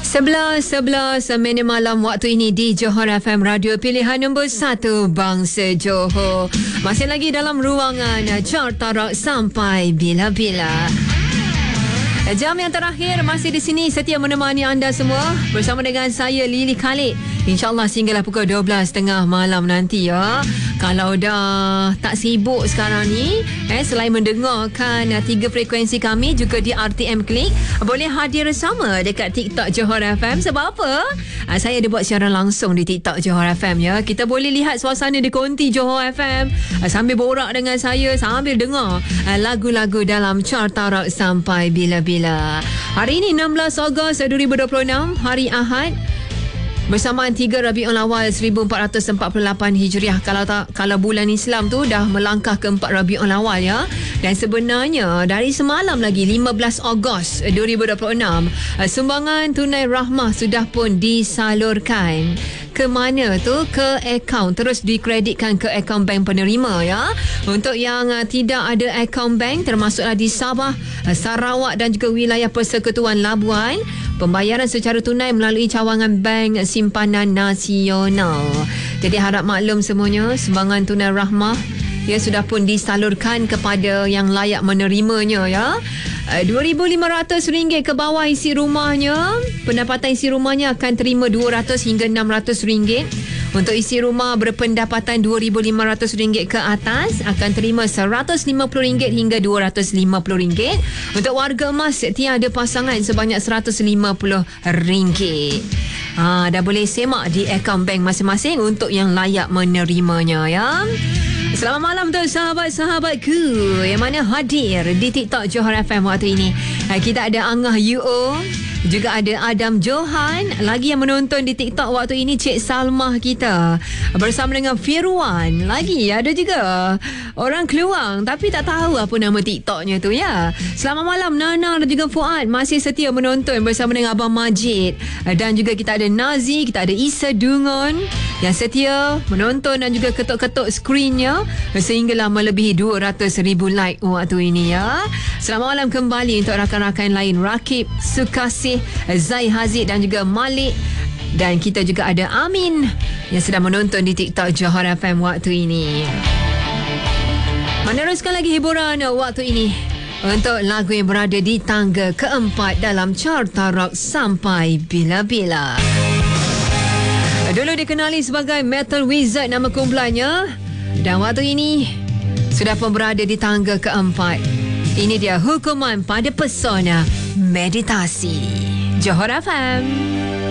11 minit malam waktu ini di Johor FM, radio pilihan nombor 1 Bangsa Johor. Masih lagi dalam ruangan Carta Rock sampai bila-bila. Jam yang terakhir masih di sini setia menemani anda semua bersama dengan saya Lily Khalid. InsyaAllah sehinggalah pukul 12.30 malam nanti ya. Kalau dah tak sibuk sekarang ni, selain mendengarkan 3 frekuensi kami juga di RTM Klik, boleh hadir sama dekat TikTok Johor FM. Sebab apa? Saya ada buat siaran langsung di TikTok Johor FM ya. Kita boleh lihat suasana di konti Johor FM sambil borak dengan saya, sambil dengar lagu-lagu dalam Carta Rock sampai bila-bila. Hari ini 16 Ogos 2026, hari Ahad, bersamaan 3 Rabiul Awal 1448 Hijriah. Kalau bulan Islam tu dah melangkah ke 4 Rabiul Awal ya. Dan sebenarnya dari semalam lagi 15 Ogos 2026, sumbangan tunai rahmah sudah pun disalurkan. Ke mana tu? Ke akaun, terus dikreditkan ke akaun bank penerima ya. Untuk yang tidak ada akaun bank, termasuklah di Sabah, Sarawak dan juga wilayah Persekutuan Labuan, pembayaran secara tunai melalui cawangan Bank Simpanan Nasional. Jadi harap maklum semuanya, sumbangan tunai rahmah ya sudah pun disalurkan kepada yang layak menerimanya ya. RM2,500 ke bawah isi rumahnya, pendapatan isi rumahnya akan terima RM200 hingga RM600. Untuk isi rumah berpendapatan RM2,500 ke atas akan terima RM150 hingga RM250. Untuk warga emas tiada pasangan sebanyak RM150. Dah boleh semak di akaun bank masing-masing untuk yang layak menerimanya ya. Selamat malam tu sahabat-sahabatku yang mana hadir di TikTok Johor FM waktu ini. Kita ada Angah UO, juga ada Adam Johan. Lagi yang menonton di TikTok waktu ini Cik Salmah kita bersama dengan Firwan. Lagi ada juga orang Keluang tapi tak tahu apa nama TikToknya tu ya. Selamat malam Nana dan juga Fuad, masih setia menonton bersama dengan Abang Majid. Dan juga kita ada Nazi, kita ada Isa Dungon yang setia menonton dan juga ketuk-ketuk skrinnya sehinggalah melebihi 200,000 like waktu ini ya. Selamat malam kembali untuk rakan-rakan lain, Rakib, Sukasih, Zai Haziq dan juga Malik. Dan kita juga ada Amin yang sedang menonton di TikTok Johor FM waktu ini. Meneruskan lagi hiburan waktu ini untuk lagu yang berada di tangga keempat dalam Carta Rock sampai bila-bila. Dulu dikenali sebagai Metal Wizard nama kumpulannya, dan waktu ini sudah pun berada di tangga keempat. Ini dia Hukuman pada Pesona Meditasi. Johor FM.